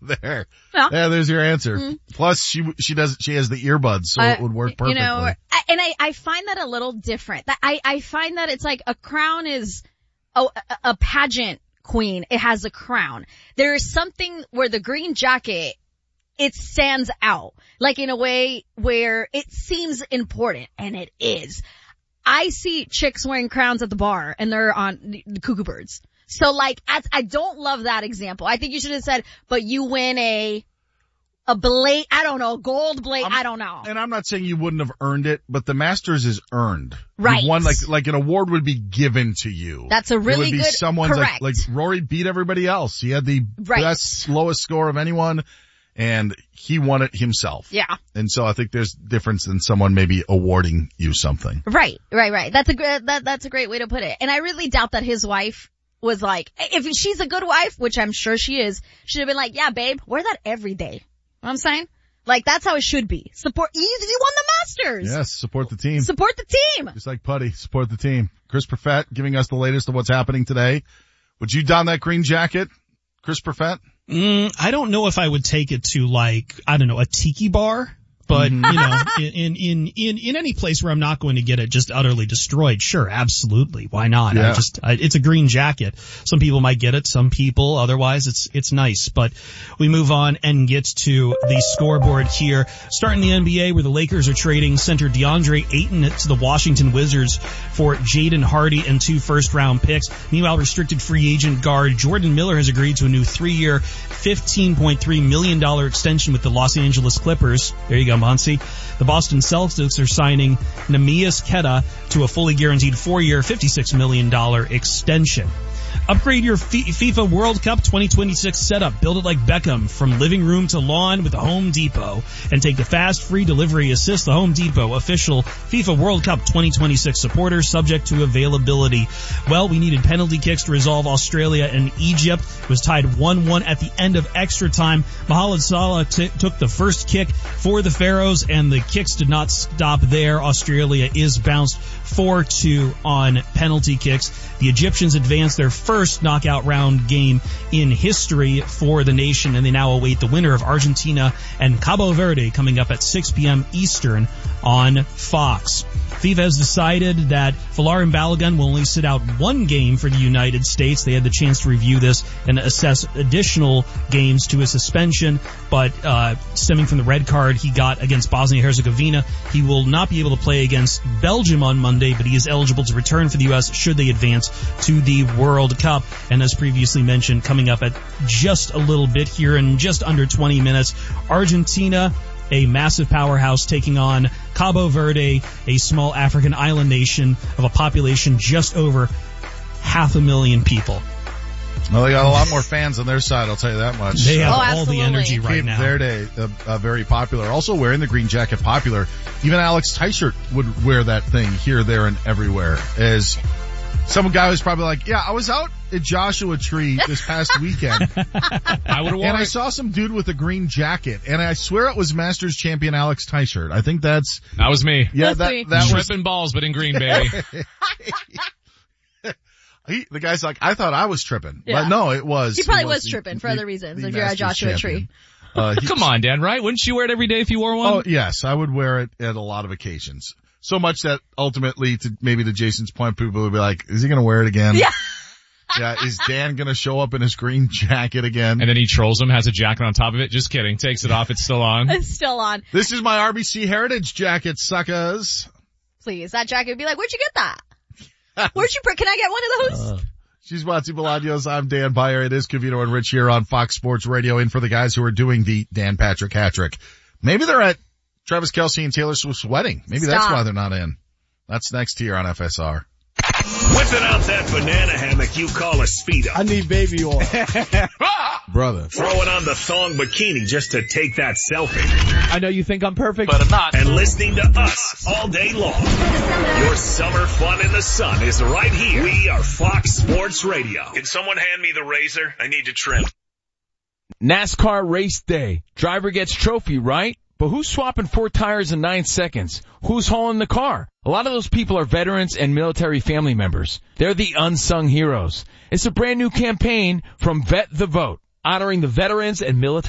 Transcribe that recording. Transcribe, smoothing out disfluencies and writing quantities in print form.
there. No. Yeah, there's your answer. Plus, she has the earbuds, so it would work perfectly. I find that a little different. I find that it's like a crown is a pageant queen. It has a crown. There is something where the green jacket, it stands out, like in a way where it seems important, and it is. I see chicks wearing crowns at the bar, and they're on the Cuckoo Birds. So like, I don't love that example. I think you should have said, but you win a blade, I don't know, gold blade, I don't know. And I'm not saying you wouldn't have earned it, but the Masters is earned. Right. One like an award would be given to you. That's a really it would be good, someone's correct. Like Rory beat everybody else. He had the best, lowest score of anyone, and he won it himself. Yeah. And so I think there's difference than someone maybe awarding you something. Right. That's a great way to put it. And I really doubt that his wife was like, if she's a good wife, which I'm sure she is, she'd have been like, yeah, babe, wear that every day. You know what I'm saying? Like, that's how it should be. Support, you won the Masters. Yes, support the team. Support the team. Just like Putty, support the team. Chris Perfett giving us the latest of what's happening today. Would you don that green jacket, Chris Perfett? I don't know if I would take it to like, I don't know, a tiki bar. But, you know, in any place where I'm not going to get it just utterly destroyed, sure, absolutely. Why not? Yeah. It's a green jacket. Some people might get it, some people, otherwise it's nice. But we move on and get to the scoreboard here. Starting the NBA where the Lakers are trading center DeAndre Ayton to the Washington Wizards for Jaden Hardy and 2 first-round picks. Meanwhile, restricted free agent guard Jordan Miller has agreed to a new 3-year, $15.3 million extension with the Los Angeles Clippers. There you go, Monsi. The Boston Celtics are signing Neemias Queta to a fully guaranteed 4-year, $56 million extension. Upgrade your FIFA World Cup 2026 setup. Build it like Beckham from living room to lawn with the Home Depot. And take the fast, free delivery assist. The Home Depot, official FIFA World Cup 2026 supporter, subject to availability. Well, we needed penalty kicks to resolve Australia and Egypt. It was tied 1-1 at the end of extra time. Mohamed Salah took the first kick for the Pharaohs, and the kicks did not stop there. Australia is bounced 4-2 on penalty kicks. The Egyptians advanced their first knockout round game in history for the nation, and they now await the winner of Argentina and Cabo Verde coming up at 6 p.m. Eastern on Fox. FIFA has decided that Folarin Balogun will only sit out 1 game for the United States. They had the chance to review this and assess additional games to his suspension, but stemming from the red card he got against Bosnia-Herzegovina, he will not be able to play against Belgium on Monday, but he is eligible to return for the U.S. should they advance to the World Cup. And as previously mentioned, coming up at just a little bit here in just under 20 minutes, Argentina, a massive powerhouse, taking on Cabo Verde, a small African island nation of a population just over 500,000 people. Well, they got a lot more fans on their side, I'll tell you that much. They have all the energy right Cape now. Verde, very popular. Also wearing the green jacket, popular. Even Alex Teichert would wear that thing here, there, and everywhere. As some guy was probably like, yeah, I was out at Joshua Tree this past weekend. I would have worn and I it. saw some dude with a green jacket, and I swear it was Masters champion Alex Teichert. I think that was me. Yeah, That's that was Tripping balls, but in Green Bay. The guy's like, I thought I was tripping. Yeah. But no, it was. He probably was tripping for other reasons if you're at Joshua Tree. Come on, Dan, right? Wouldn't you wear it every day if you wore one? Oh, yes. I would wear it at a lot of occasions. So much that ultimately, to Jason's point, people would be like, is he going to wear it again? Yeah. Yeah, is Dan going to show up in his green jacket again? And then he trolls him, has a jacket on top of it. Just kidding. Takes it off. It's still on. It's still on. This is my RBC Heritage jacket, suckers. Please, that jacket would be like, where'd you get that? Can I get one of those? She's Watsi Bolaños. I'm Dan Beyer. It is Covino and Rich here on Fox Sports Radio, in for the guys who are doing the Dan Patrick hat-trick. Maybe they're at Travis Kelce and Taylor Swift's wedding. Maybe that's why they're not in. That's next here on FSR. Whipping out that banana hammock you call a Speedo. I need baby oil. Brother. Throwing on the thong bikini just to take that selfie. I know you think I'm perfect, But I'm not. And listening to us all day long. Your summer fun in the sun is right here. We are Fox Sports Radio. Can someone hand me the razor? I need to trim. NASCAR race day. Driver gets trophy, right? But who's swapping 4 tires in 9 seconds? Who's hauling the car? A lot of those people are veterans and military family members. They're the unsung heroes. It's a brand new campaign from Vet the Vote, honoring the veterans and military